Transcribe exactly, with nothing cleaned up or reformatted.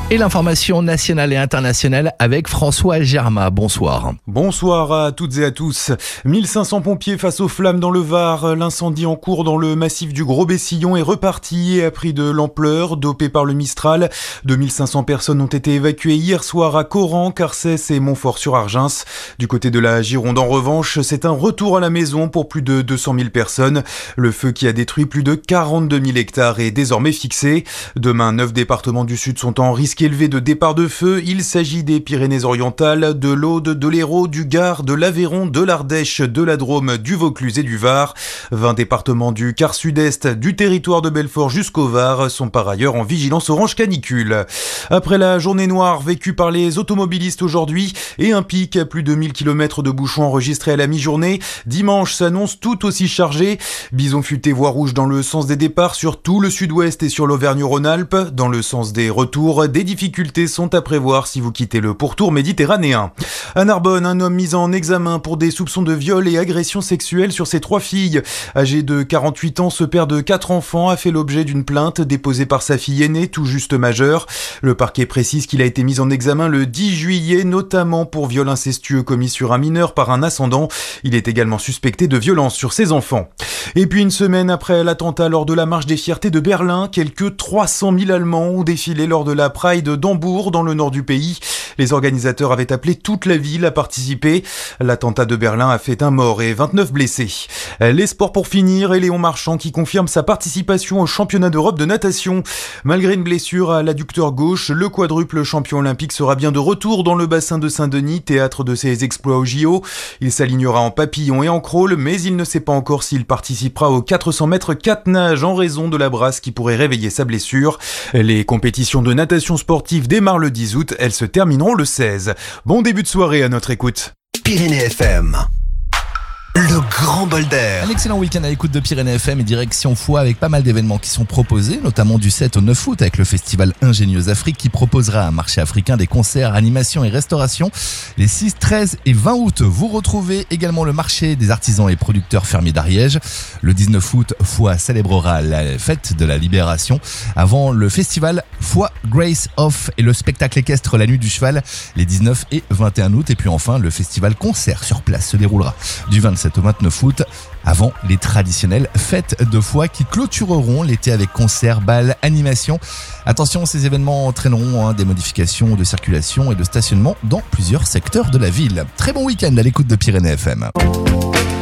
Et l'information nationale et internationale avec François Germain. Bonsoir. Bonsoir à toutes et à tous. mille cinq cents pompiers face aux flammes dans le Var. L'incendie en cours dans le massif du Gros-Bessillon est reparti et a pris de l'ampleur. Dopé par le Mistral, deux mille cinq cents personnes ont été évacuées hier soir à Coran, Carcès et Montfort-sur-Argens. Du côté de la Gironde, en revanche, c'est un retour à la maison pour plus de deux cent mille personnes. Le feu qui a détruit plus de quarante-deux mille hectares est désormais fixé. Demain, neuf départements du Sud sont en risque élevé de départ de feu. Il s'agit des Pyrénées-Orientales, de l'Aude, de l'Hérault, du Gard, de l'Aveyron, de l'Ardèche, de la Drôme, du Vaucluse et du Var. vingt départements du quart sud-est, du territoire de Belfort jusqu'au Var sont par ailleurs en vigilance orange canicule. Après la journée noire vécue par les automobilistes aujourd'hui et un pic à plus de mille kilomètres de bouchons enregistrés à la mi-journée, dimanche s'annonce tout aussi chargé. Bison futé voie rouge dans le sens des départs sur tout le sud-ouest et sur l'Auvergne-Rhône-Alpes. Dans le sens des retours, des difficultés sont à prévoir si vous quittez le pourtour méditerranéen. À Narbonne, un homme mis en examen pour des soupçons de viol et agression sexuelle sur ses trois filles. Âgé de quarante-huit ans, ce père de quatre enfants a fait l'objet d'une plainte déposée par sa fille aînée, tout juste majeure. Le parquet précise qu'il a été mis en examen le dix juillet, notamment pour viol incestueux commis sur un mineur par un ascendant. Il est également suspecté de violence sur ses enfants. Et puis une semaine après l'attentat lors de la marche des fiertés de Berlin, quelques trois cent mille Allemands ont défilé lors de la Pride d'Hambourg dans le nord du pays. Les organisateurs avaient appelé toute la ville à participer. L'attentat de Berlin a fait un mort et vingt-neuf blessés. Les sports pour finir et Léon Marchand qui confirme sa participation au championnat d'Europe de natation. Malgré une blessure à l'adducteur gauche, le quadruple champion olympique sera bien de retour dans le bassin de Saint-Denis, théâtre de ses exploits au J O. Il s'alignera en papillon et en crawl, mais il ne sait pas encore s'il participera aux quatre cents mètres quatre nages en raison de la brasse qui pourrait réveiller sa blessure. Les compétitions de natation sportive démarrent le dix août, elles se termineront le seize. Bon début de soirée à notre écoute. Pyrénées F M. Le grand bol d'air. Un excellent week-end à l'écoute de Pyrénées F M et direction Foix avec pas mal d'événements qui sont proposés, notamment du sept au neuf août avec le festival Ingénieuse Afrique qui proposera un marché africain, des concerts, animations et restauration. Les six, treize et vingt août, vous retrouvez également le marché des artisans et producteurs fermiers d'Ariège. Le dix-neuf août, Foix célébrera la fête de la Libération avant le festival Foix Grace Off et le spectacle équestre La Nuit du Cheval les dix-neuf et vingt et un août. Et puis enfin, le festival concert sur place se déroulera du vingt-sept au vingt-neuf août, avant les traditionnelles fêtes de Foix qui clôtureront l'été avec concerts, bals, animations. Attention, ces événements entraîneront hein, des modifications de circulation et de stationnement dans plusieurs secteurs de la ville. Très bon week-end à l'écoute de Pyrénées F M.